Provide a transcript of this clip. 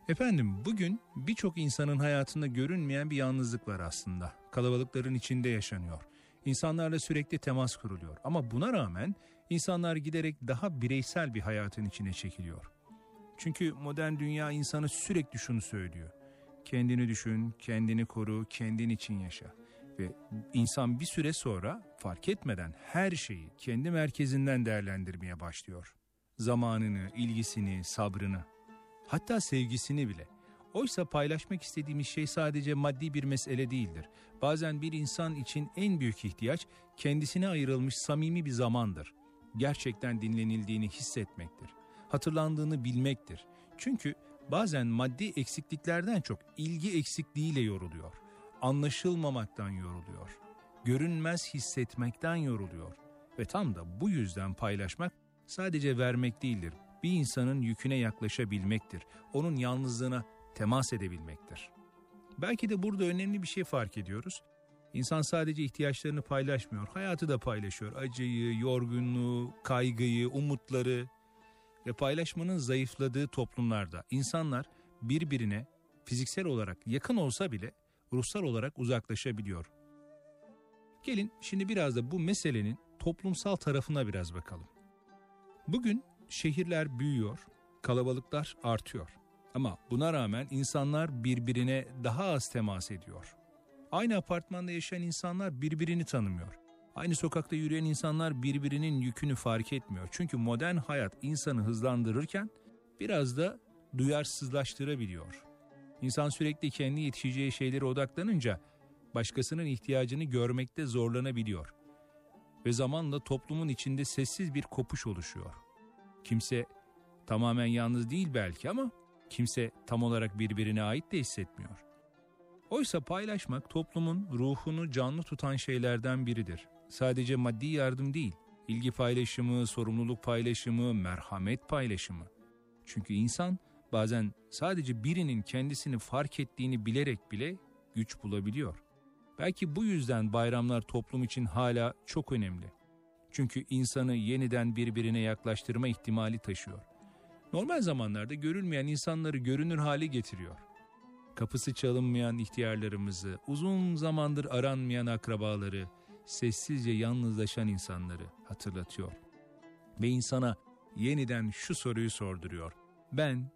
Efendim, bugün birçok insanın hayatında görünmeyen bir yalnızlık var aslında. Kalabalıkların içinde yaşanıyor. İnsanlarla sürekli temas kuruluyor. Ama buna rağmen insanlar giderek daha bireysel bir hayatın içine çekiliyor. Çünkü modern dünya insana sürekli şunu söylüyor: kendini düşün, kendini koru, kendin için yaşa. Ve insan bir süre sonra fark etmeden her şeyi kendi merkezinden değerlendirmeye başlıyor. Zamanını, ilgisini, sabrını, hatta sevgisini bile. Oysa paylaşmak istediğimiz şey sadece maddi bir mesele değildir. Bazen bir insan için en büyük ihtiyaç kendisine ayrılmış samimi bir zamandır. Gerçekten dinlenildiğini hissetmektir. Hatırlandığını bilmektir. Çünkü bazen maddi eksikliklerden çok ilgi eksikliğiyle yoruluyor. Anlaşılmamaktan yoruluyor. Görünmez hissetmekten yoruluyor. Ve tam da bu yüzden paylaşmak sadece vermek değildir. Bir insanın yüküne yaklaşabilmektir. Onun yalnızlığına temas edebilmektir. Belki de burada önemli bir şey fark ediyoruz. İnsan sadece ihtiyaçlarını paylaşmıyor, hayatı da paylaşıyor. Acıyı, yorgunluğu, kaygıyı, umutları ve paylaşmanın zayıfladığı toplumlarda insanlar birbirine fiziksel olarak yakın olsa bile ruhsal olarak uzaklaşabiliyor. Gelin şimdi biraz da bu meselenin toplumsal tarafına biraz bakalım. Bugün şehirler büyüyor, kalabalıklar artıyor. Ama buna rağmen insanlar birbirine daha az temas ediyor. Aynı apartmanda yaşayan insanlar birbirini tanımıyor. Aynı sokakta yürüyen insanlar birbirinin yükünü fark etmiyor. Çünkü modern hayat insanı hızlandırırken biraz da duyarsızlaştırabiliyor. İnsan sürekli kendi yetişeceği şeylere odaklanınca başkasının ihtiyacını görmekte zorlanabiliyor. Ve zamanla toplumun içinde sessiz bir kopuş oluşuyor. Kimse tamamen yalnız değil belki ama kimse tam olarak birbirine ait de hissetmiyor. Oysa paylaşmak toplumun ruhunu canlı tutan şeylerden biridir. Sadece maddi yardım değil, ilgi paylaşımı, sorumluluk paylaşımı, merhamet paylaşımı. Çünkü insan bazen sadece birinin kendisini fark ettiğini bilerek bile güç bulabiliyor. Belki bu yüzden bayramlar toplum için hala çok önemli. Çünkü insanı yeniden birbirine yaklaştırma ihtimali taşıyor. Normal zamanlarda görülmeyen insanları görünür hale getiriyor. Kapısı çalınmayan ihtiyarlarımızı, uzun zamandır aranmayan akrabaları, sessizce yalnızlaşan insanları hatırlatıyor. Ve insana yeniden şu soruyu sorduruyor: ben